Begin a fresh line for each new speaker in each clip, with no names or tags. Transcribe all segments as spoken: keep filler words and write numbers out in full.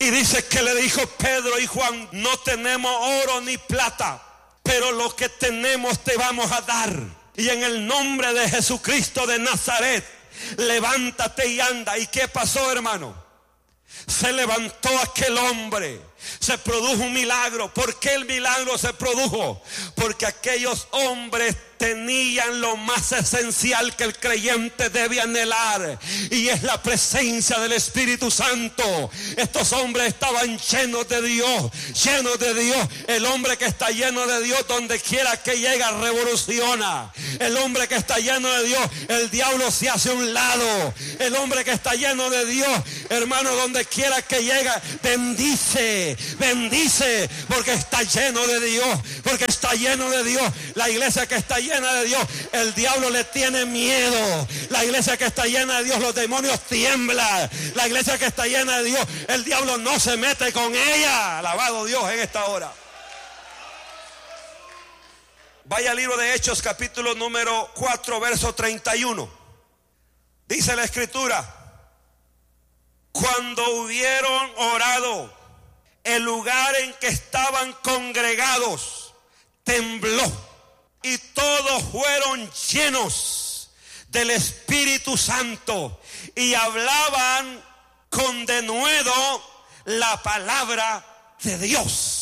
Y dice que le dijo Pedro y Juan: no tenemos oro ni plata, pero lo que tenemos te vamos a dar. Y en el nombre de Jesucristo de Nazaret, levántate y anda. ¿Y qué pasó, hermano? Se levantó aquel hombre. Se produjo un milagro. ¿Por qué el milagro se produjo? Porque aquellos hombres tenían lo más esencial que el creyente debe anhelar, y es la presencia del Espíritu Santo. Estos hombres estaban llenos de Dios, llenos de Dios. El hombre que está lleno de Dios, donde quiera que llega, revoluciona. El hombre que está lleno de Dios, el diablo se hace a un lado. El hombre que está lleno de Dios, hermano, donde quiera que llega, bendice, bendice, porque está lleno de Dios, porque está lleno de Dios. La iglesia que está llena de Dios, el diablo le tiene miedo. La iglesia que está llena de Dios, los demonios tiemblan. La iglesia que está llena de Dios, el diablo no se mete con ella. Alabado Dios en esta hora. Vaya al libro de Hechos, capítulo número cuatro, verso treinta y uno. Dice la escritura: cuando hubieron orado, el lugar en que estaban congregados tembló, y todos fueron llenos del Espíritu Santo y hablaban con denuedo la palabra de Dios.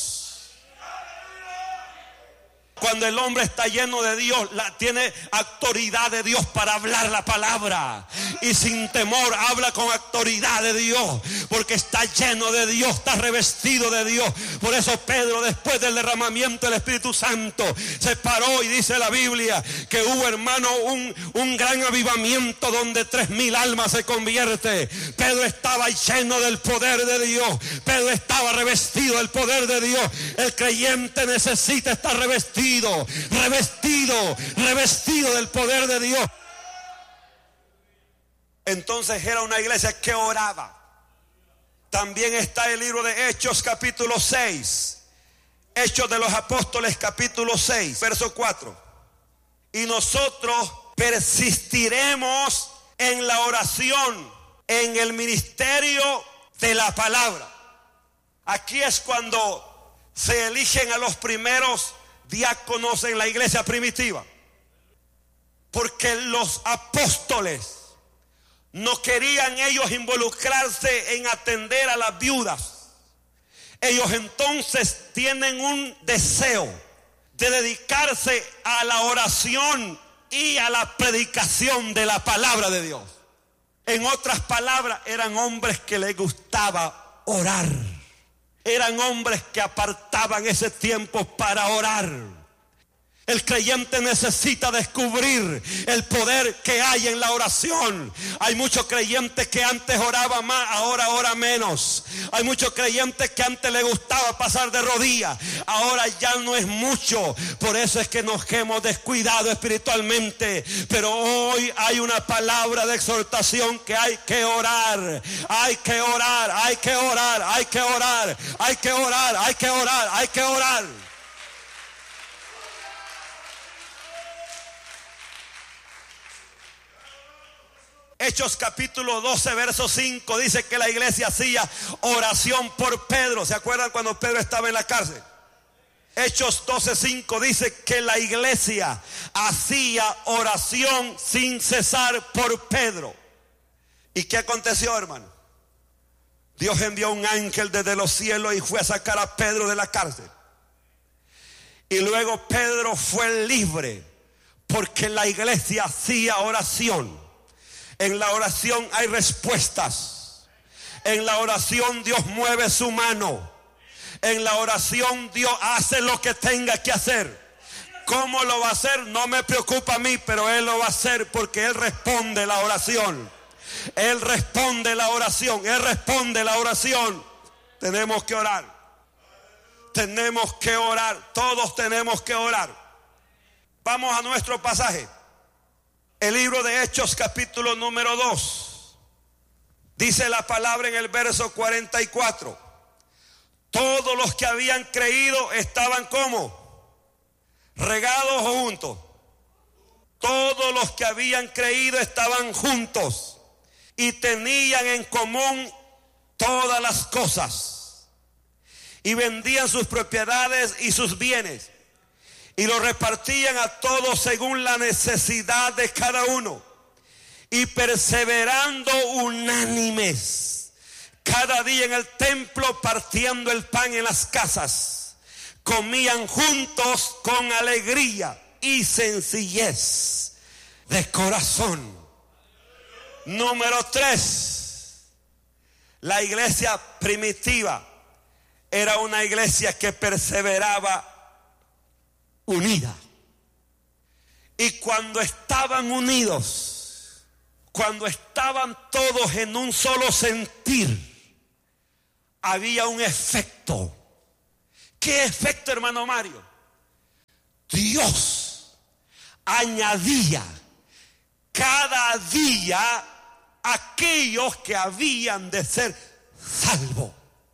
Cuando el hombre está lleno de Dios, la, tiene autoridad de Dios para hablar la palabra. Y sin temor habla con autoridad de Dios, porque está lleno de Dios, está revestido de Dios. Por eso Pedro, después del derramamiento del Espíritu Santo, se paró y dice la Biblia que hubo, hermano, un, un gran avivamiento donde tres mil almas se convierte. Pedro estaba lleno del poder de Dios. Pedro estaba revestido del poder de Dios. El creyente necesita estar revestido. Revestido, revestido del poder de Dios. Entonces era una iglesia que oraba. También está el libro de Hechos, capítulo seis. Hechos de los Apóstoles, capítulo seis, verso cuatro. Y nosotros persistiremos en la oración, en el ministerio de la palabra. Aquí es cuando se eligen a los primeros diáconos en la iglesia primitiva, porque los apóstoles no querían ellos involucrarse en atender a las viudas. Ellos entonces tienen un deseo de dedicarse a la oración y a la predicación de la palabra de Dios. En otras palabras, eran hombres que les gustaba orar. Eran hombres que apartaban ese tiempo para orar. El creyente necesita descubrir el poder que hay en la oración. Hay muchos creyentes que antes oraban más, ahora ora menos. Hay muchos creyentes que antes les gustaba pasar de rodillas, ahora ya no es mucho. Por eso es que nos hemos descuidado espiritualmente. Pero hoy hay una palabra de exhortación que hay que orar. Hay que orar, hay que orar, hay que orar, hay que orar, hay que orar, hay que orar. Hechos capítulo doce, verso cinco, dice que la iglesia hacía oración por Pedro. ¿Se acuerdan cuando Pedro estaba en la cárcel? Hechos doce, cinco dice que la iglesia hacía oración sin cesar por Pedro. ¿Y qué aconteció, hermano? Dios envió un ángel desde los cielos y fue a sacar a Pedro de la cárcel. Y luego Pedro fue libre porque la iglesia hacía oración. En la oración hay respuestas. En la oración Dios mueve su mano. En la oración Dios hace lo que tenga que hacer. ¿Cómo lo va a hacer? No me preocupa a mí, pero Él lo va a hacer porque Él responde la oración. Él responde la oración. Él responde la oración. Tenemos que orar. Tenemos que orar. Todos tenemos que orar. Vamos a nuestro pasaje. El libro de Hechos, capítulo número dos. Dice la palabra en el verso cuarenta y cuatro. Todos los que habían creído estaban ¿cómo? ¿Regados o juntos? Todos los que habían creído estaban juntos y tenían en común todas las cosas y vendían sus propiedades y sus bienes y lo repartían a todos según la necesidad de cada uno, y perseverando unánimes cada día en el templo, partiendo el pan en las casas, comían juntos con alegría y sencillez de corazón. Número tres, la iglesia primitiva era una iglesia que perseveraba unida. Y cuando estaban unidos, cuando estaban todos en un solo sentir, había un efecto. ¿Qué efecto, hermano Mario? Dios añadía cada día aquellos que habían de ser salvos.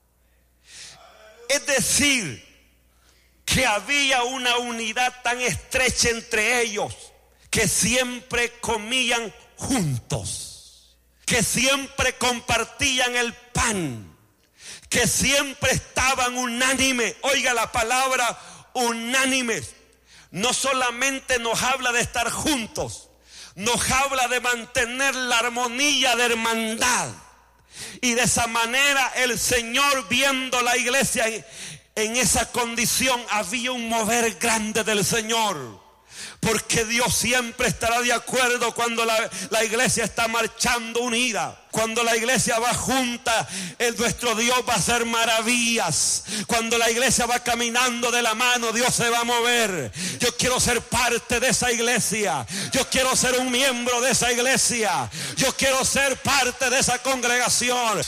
Es decir, que había una unidad tan estrecha entre ellos que siempre comían juntos, que siempre compartían el pan, que siempre estaban unánimes. Oiga la palabra unánimes. No solamente nos habla de estar juntos, nos habla de mantener la armonía de hermandad. Y de esa manera el Señor, viendo la iglesia en, en esa condición, había un mover grande del Señor. Porque Dios siempre estará de acuerdo cuando la, la iglesia está marchando unida. Cuando la iglesia va junta, el, nuestro Dios va a hacer maravillas. Cuando la iglesia va caminando de la mano, Dios se va a mover. Yo quiero ser parte de esa iglesia. Yo quiero ser un miembro de esa iglesia. Yo quiero ser parte de esa congregación.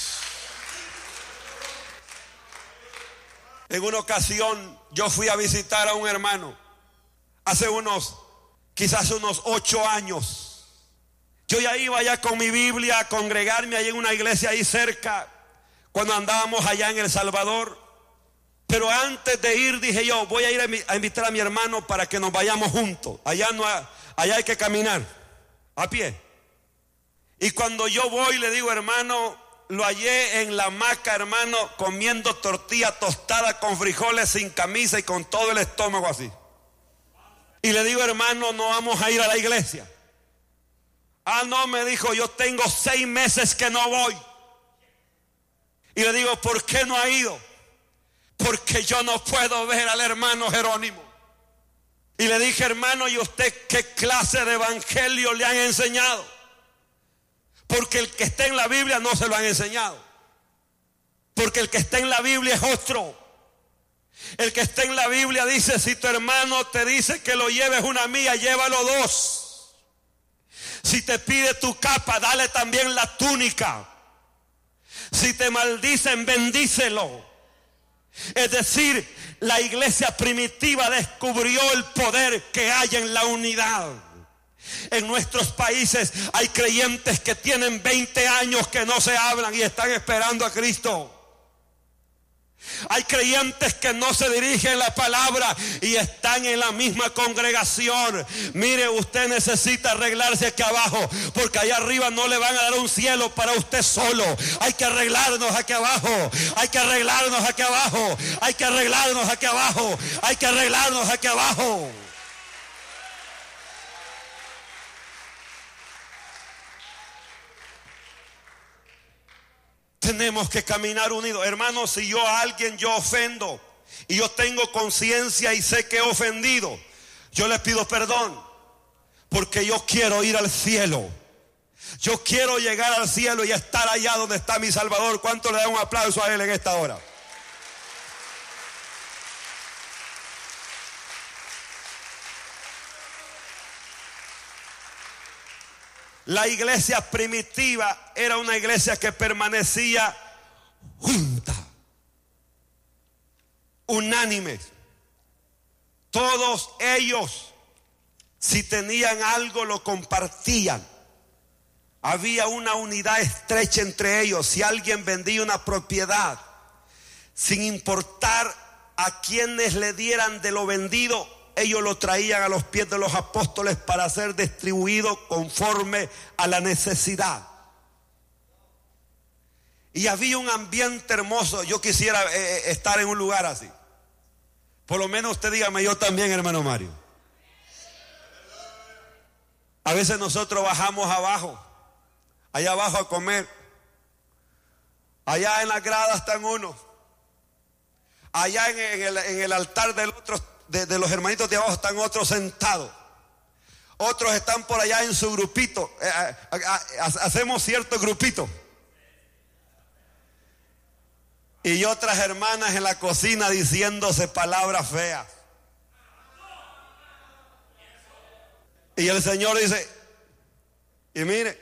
En una ocasión yo fui a visitar a un hermano. Hace unos, quizás unos ocho años. Yo ya iba allá con mi Biblia a congregarme allá en una iglesia ahí cerca, cuando andábamos allá en El Salvador. Pero antes de ir dije yo, voy a ir a invitar a mi hermano para que nos vayamos juntos. Allá, no hay, allá hay que caminar, a pie. Y cuando yo voy le digo, hermano, lo hallé en la hamaca, hermano, comiendo tortilla tostada con frijoles, sin camisa y con todo el estómago así. Y le digo, hermano, no vamos a ir a la iglesia. Ah, no, me dijo, yo tengo seis meses que no voy. Y le digo, ¿por qué no ha ido? Porque yo no puedo ver al hermano Jerónimo. Y le dije, hermano, ¿y usted qué clase de evangelio le han enseñado? Porque el que está en la Biblia no se lo han enseñado. Porque el que está en la Biblia es otro. El que está en la Biblia dice, si tu hermano te dice que lo lleves una milla, llévalo dos. Si te pide tu capa, dale también la túnica. Si te maldicen, bendícelo. Es decir, la iglesia primitiva descubrió el poder que hay en la unidad. En nuestros países hay creyentes que tienen veinte años que no se hablan y están esperando a Cristo. Hay creyentes que no se dirigen la palabra y están en la misma congregación. Mire, usted necesita arreglarse aquí abajo, porque allá arriba no le van a dar un cielo para usted solo. Hay que arreglarnos aquí abajo. Hay que arreglarnos aquí abajo. Hay que arreglarnos aquí abajo. Hay que arreglarnos aquí abajo. Tenemos que caminar unidos. Hermanos, si yo a alguien yo ofendo y yo tengo conciencia y sé que he ofendido, yo le pido perdón, porque yo quiero ir al cielo. Yo quiero llegar al cielo y estar allá donde está mi Salvador. ¿Cuánto le da un aplauso a él en esta hora? La iglesia primitiva era una iglesia que permanecía junta, unánime. Todos ellos, si tenían algo, lo compartían. Había una unidad estrecha entre ellos. Si alguien vendía una propiedad, sin importar a quienes le dieran de lo vendido, ellos lo traían a los pies de los apóstoles para ser distribuido conforme a la necesidad. Y había un ambiente hermoso. Yo quisiera eh, estar en un lugar así. Por lo menos usted dígame, yo también, hermano Mario. A veces nosotros bajamos abajo, allá abajo a comer. Allá en las gradas están unos. Allá en, en, el, en el altar del otro, de, de los hermanitos de abajo están otros sentados. Otros están por allá en su grupito. Eh, a, a, a, hacemos cierto grupito. Y otras hermanas en la cocina diciéndose palabras feas. Y el Señor dice, y mire,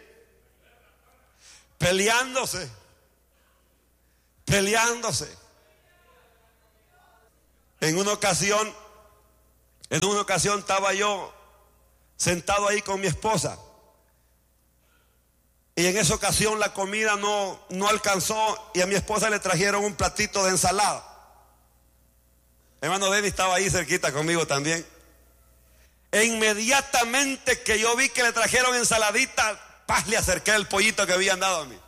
peleándose, peleándose. En una ocasión, en una ocasión estaba yo sentado ahí con mi esposa. Y en esa ocasión la comida no, no alcanzó y a mi esposa le trajeron un platito de ensalada. Hermano Denny estaba ahí cerquita conmigo también. E inmediatamente que yo vi que le trajeron ensaladita, paz, le acerqué el pollito que habían dado a mí.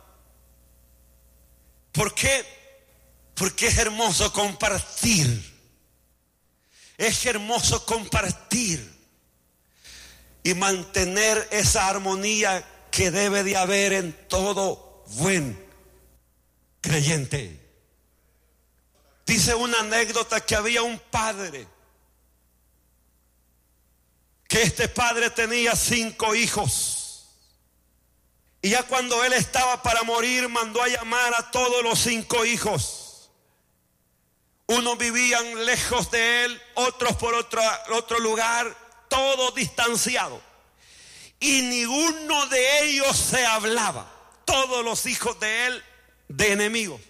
¿Por qué? Porque es hermoso compartir. Es hermoso compartir y mantener esa armonía que debe de haber en todo buen creyente. Dice una anécdota que había un padre, que este padre tenía cinco hijos. Y ya cuando él estaba para morir, mandó a llamar a todos los cinco hijos. Unos vivían lejos de él, otros por otro, otro lugar, todos distanciados. Y ninguno de ellos se hablaba. Todos los hijos de él de enemigos.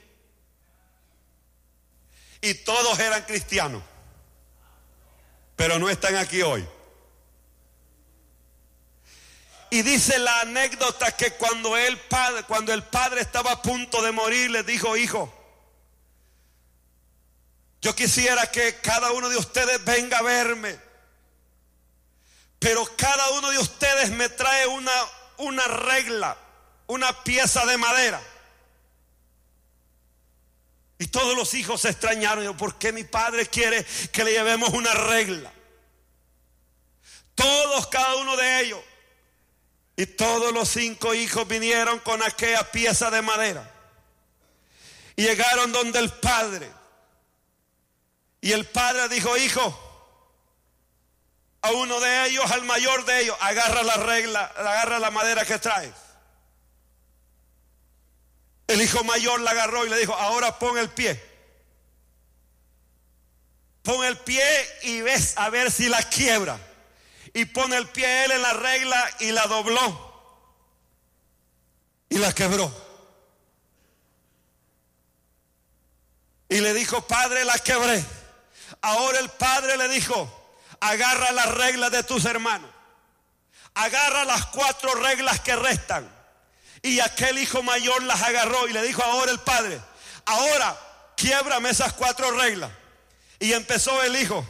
Y todos eran cristianos. Pero no están aquí hoy. Y dice la anécdota que cuando el padre, cuando el padre estaba a punto de morir, le dijo: hijo, yo quisiera que cada uno de ustedes venga a verme, pero cada uno de ustedes me trae una, una regla, una pieza de madera. Y todos los hijos se extrañaron. Yo, ¿por qué mi padre quiere que le llevemos una regla? Todos, cada uno de ellos. Y todos los cinco hijos vinieron con aquella pieza de madera. Y llegaron donde el padre. Y el padre dijo: hijo, a uno de ellos, al mayor de ellos, agarra la regla, agarra la madera que traes. El hijo mayor la agarró y le dijo: ahora pon el pie. Pon el pie y ves a ver si la quiebra. Y pone el pie él en la regla y la dobló. Y la quebró. Y le dijo: padre, la quebré. Ahora el padre le dijo: agarra las reglas de tus hermanos. Agarra las cuatro reglas que restan. Y aquel hijo mayor las agarró y le dijo ahora el padre: ahora quiébrame esas cuatro reglas. Y empezó el hijo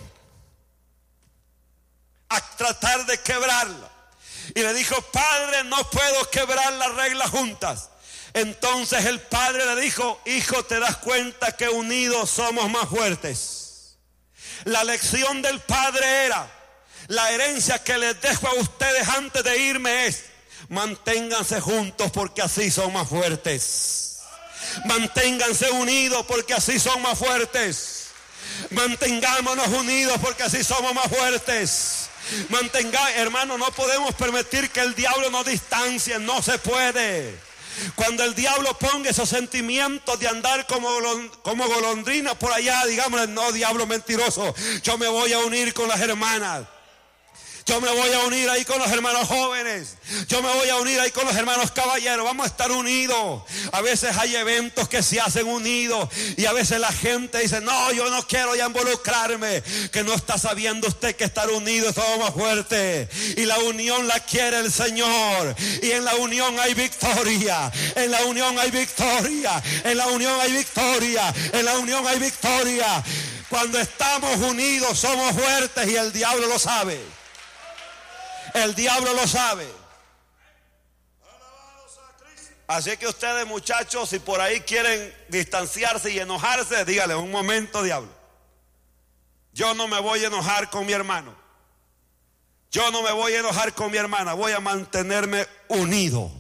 a tratar de quebrarla. Y le dijo: padre, no puedo quebrar las reglas juntas. Entonces el padre le dijo: hijo, ¿te das cuenta que unidos somos más fuertes? La lección del padre era: la herencia que les dejo a ustedes antes de irme es: manténganse juntos porque así son más fuertes. Manténganse unidos porque así son más fuertes. Mantengámonos unidos porque así somos más fuertes. Mantenga, hermano, no podemos permitir que el diablo nos distancie, no se puede. Cuando el diablo ponga esos sentimientos de andar como, como golondrina por allá, digámosle: no, diablo mentiroso, yo me voy a unir con las hermanas. Yo me voy a unir ahí con los hermanos jóvenes. Yo me voy a unir ahí con los hermanos caballeros. Vamos a estar unidos. A veces hay eventos que se hacen unidos. Y a veces la gente dice: no, yo no quiero ya involucrarme. Que no está sabiendo usted que estar unidos somos más fuertes. Y la unión la quiere el Señor. Y en la unión hay victoria. En la unión hay victoria. En la unión hay victoria. En la unión hay victoria. Cuando estamos unidos somos fuertes y el diablo lo sabe. El diablo lo sabe. Así que ustedes, muchachos, si por ahí quieren distanciarse y enojarse, díganle: un momento, diablo. Yo no me voy a enojar con mi hermano. Yo no me voy a enojar con mi hermana. Voy a mantenerme unido.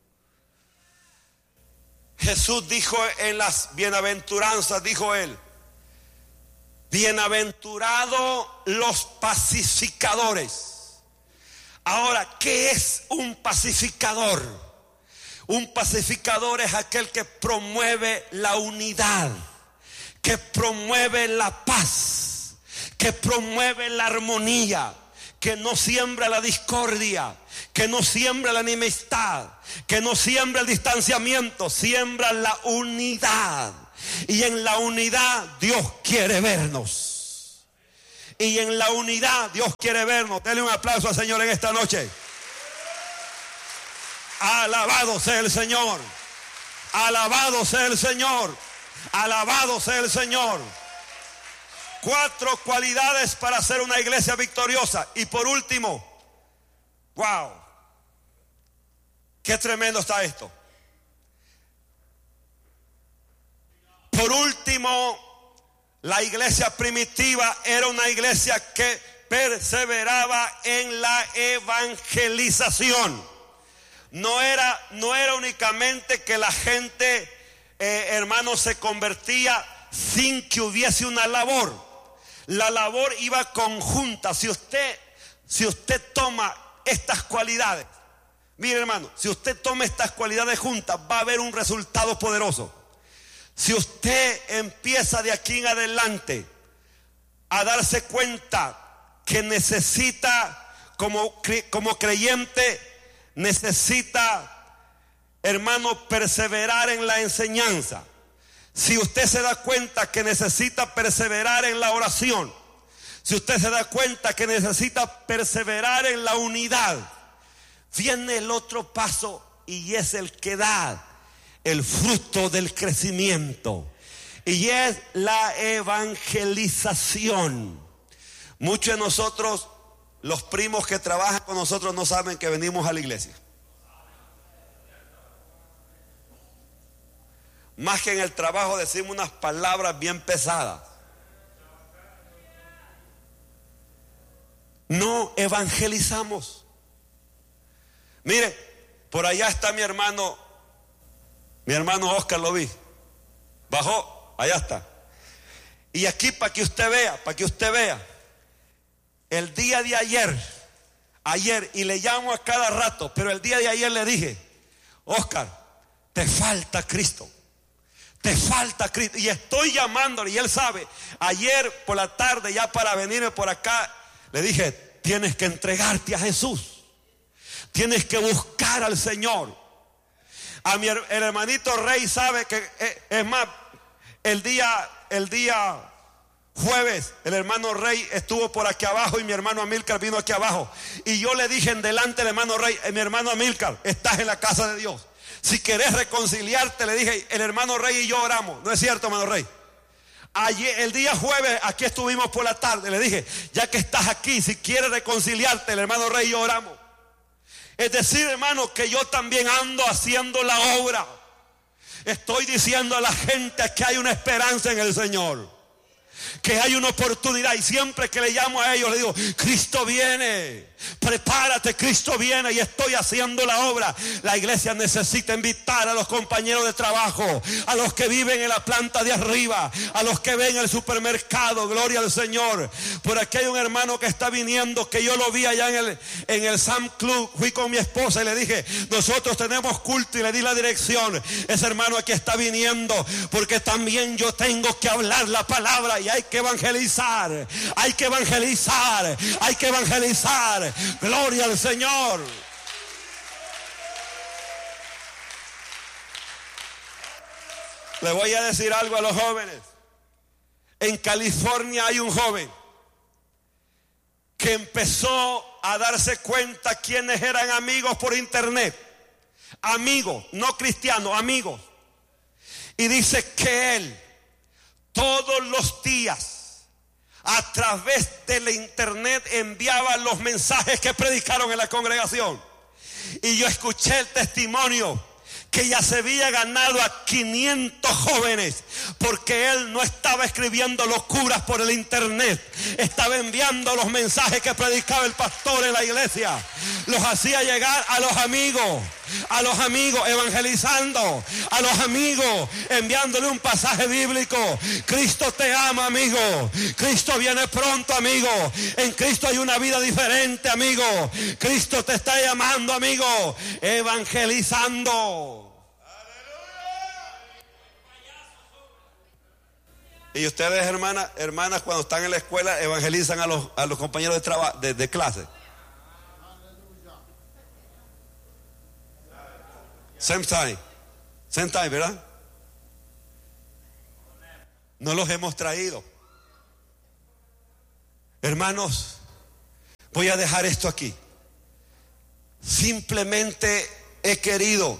Jesús dijo en las bienaventuranzas, dijo él: bienaventurados los pacificadores. Ahora, ¿qué es un pacificador? Un pacificador es aquel que promueve la unidad, que promueve la paz, que promueve la armonía, que no siembra la discordia, que no siembra la enemistad, que no siembra el distanciamiento, siembra la unidad. Y en la unidad Dios quiere vernos. Y en la unidad Dios quiere vernos. Denle un aplauso al Señor en esta noche. Alabado sea el Señor. Alabado sea el Señor. Alabado sea el Señor. Cuatro cualidades para ser una iglesia victoriosa. Y por último, wow, qué tremendo está esto. Por último, la iglesia primitiva era una iglesia que perseveraba en la evangelización. No era, no era únicamente que la gente, eh, hermanos, se convertía sin que hubiese una labor. La labor iba conjunta. Si usted, si usted toma estas cualidades, mire, hermano, si usted toma estas cualidades juntas, va a haber un resultado poderoso. Si usted empieza de aquí en adelante a darse cuenta que necesita, como, como creyente, necesita, hermano, perseverar en la enseñanza. Si usted se da cuenta que necesita perseverar en la oración, si usted se da cuenta que necesita perseverar en la unidad, viene el otro paso y es el que da el fruto del crecimiento, y es la evangelización. Muchos de nosotros, los primos que trabajan con nosotros, no saben que venimos a la iglesia. Más que en el trabajo decimos unas palabras bien pesadas. No evangelizamos. Mire, por allá está mi hermano, mi hermano Oscar, lo vi. Bajó, allá está. Y aquí para que usted vea, para que usted vea, el día de ayer, ayer, y le llamo a cada rato, pero el día de ayer le dije: Oscar, te falta Cristo. Te falta Cristo. Y estoy llamándole y él sabe. Ayer por la tarde, ya para venirme por acá, le dije: tienes que entregarte a Jesús. Tienes que buscar al Señor. A mi el hermanito Rey sabe que, eh, es más, el día, el día jueves, el hermano Rey estuvo por aquí abajo y mi hermano Amílcar vino aquí abajo. Y yo le dije en delante al hermano Rey: eh, mi hermano Amílcar, estás en la casa de Dios. Si querés reconciliarte, le dije, el hermano Rey y yo oramos. ¿No es cierto, hermano Rey? Ayer, el día jueves, aquí estuvimos por la tarde. Le dije: ya que estás aquí, si quieres reconciliarte, el hermano Rey y yo oramos. Es decir, hermano, que yo también ando haciendo la obra. Estoy diciendo a la gente que hay una esperanza en el Señor, que hay una oportunidad. Y siempre que le llamo a ellos, le digo: Cristo viene, prepárate, Cristo viene. Y estoy haciendo la obra. La iglesia necesita invitar a los compañeros de trabajo, a los que viven en la planta de arriba, a los que ven el supermercado. Gloria al Señor. Por aquí hay un hermano que está viniendo, que yo lo vi allá en el, en el Sam Club. Fui con mi esposa y le dije: nosotros tenemos culto, y le di la dirección. Ese hermano aquí está viniendo porque también yo tengo que hablar la palabra. Y hay que evangelizar, hay que evangelizar, hay que evangelizar. Gloria al Señor. Le voy a decir algo a los jóvenes. En California hay un joven que empezó a darse cuenta quiénes eran amigos por internet. Amigos, no cristianos, amigos. Y dice que él todos los días, a través de la internet, enviaba los mensajes que predicaron en la congregación. Y yo escuché el testimonio que ya se había ganado a quinientos jóvenes, porque él no estaba escribiendo locuras por el internet, estaba enviando los mensajes que predicaba el pastor en la iglesia, los hacía llegar a los amigos, a los amigos, evangelizando, a los amigos, enviándole un pasaje bíblico. Cristo te ama, amigo. Cristo viene pronto, amigo. En Cristo hay una vida diferente, amigo. Cristo te está llamando, amigo. Evangelizando. Y ustedes, hermanas, hermanas, cuando están en la escuela, evangelizan a los, a los compañeros de trabajo, de, de clase. Same time, same time, ¿verdad? No los hemos traído. Hermanos, voy a dejar esto aquí. Simplemente he querido,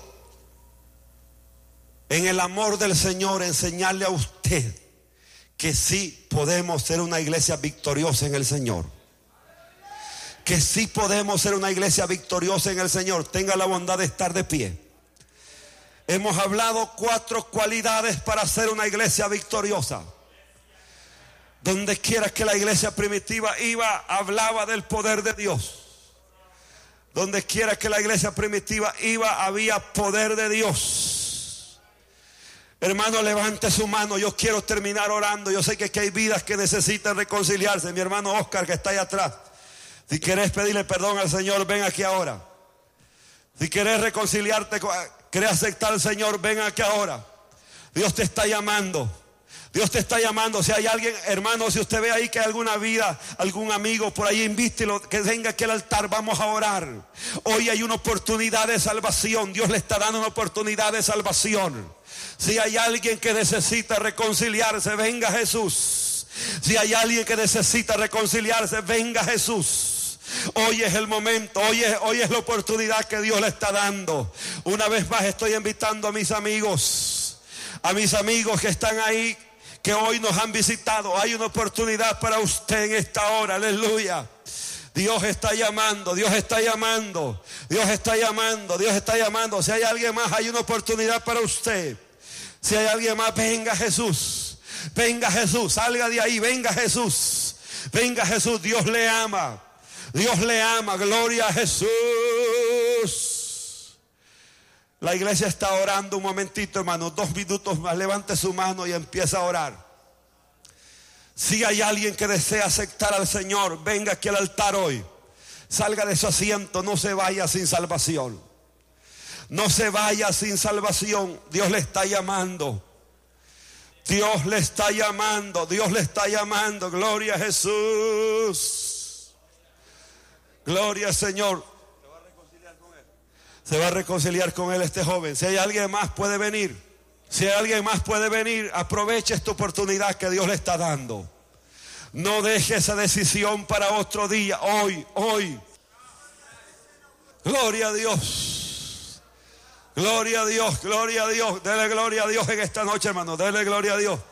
en el amor del Señor, enseñarle a usted que sí podemos ser una iglesia victoriosa en el Señor. Que sí podemos ser una iglesia victoriosa en el Señor. Tenga la bondad de estar de pie. Hemos hablado cuatro cualidades para ser una iglesia victoriosa. Donde quiera que la iglesia primitiva iba, hablaba del poder de Dios. Donde quiera que la iglesia primitiva iba, había poder de Dios. Hermano, levante su mano. Yo quiero terminar orando. Yo sé que aquí hay vidas que necesitan reconciliarse. Mi hermano Oscar, que está ahí atrás, si querés pedirle perdón al Señor, ven aquí ahora. Si querés reconciliarte, querés aceptar al Señor, ven aquí ahora. Dios te está llamando. Dios te está llamando. Si hay alguien, hermano, si usted ve ahí que hay alguna vida, algún amigo por ahí, invítelo, que venga aquí al altar, vamos a orar. Hoy hay una oportunidad de salvación. Dios le está dando una oportunidad de salvación. Si hay alguien que necesita reconciliarse, venga Jesús. Si hay alguien que necesita reconciliarse, venga Jesús. Hoy es el momento, hoy es, hoy es la oportunidad que Dios le está dando. Una vez más estoy invitando a mis amigos, a mis amigos que están ahí, que hoy nos han visitado. Hay una oportunidad para usted en esta hora, aleluya. Dios está llamando, Dios está llamando, Dios está llamando, Dios está llamando. Si hay alguien más, hay una oportunidad para usted. Si hay alguien más, venga Jesús, venga Jesús, salga de ahí, venga Jesús, venga Jesús. Dios le ama, Dios le ama, gloria a Jesús. La iglesia está orando un momentito, hermano, dos minutos más. Levante su mano y empieza a orar. Si hay alguien que desea aceptar al Señor, venga aquí al altar hoy. Salga de su asiento, no se vaya sin salvación. No se vaya sin salvación. Dios le está llamando. Dios le está llamando. Dios le está llamando. Gloria a Jesús. Gloria al Señor. Se va a reconciliar con él. Se va a reconciliar con él este joven. Si hay alguien más, puede venir. Si hay alguien más, puede venir. Aproveche esta oportunidad que Dios le está dando. No deje esa decisión para otro día. Hoy, hoy. Gloria a Dios. Gloria a Dios, gloria a Dios. Dele gloria a Dios en esta noche, hermano. Dele gloria a Dios.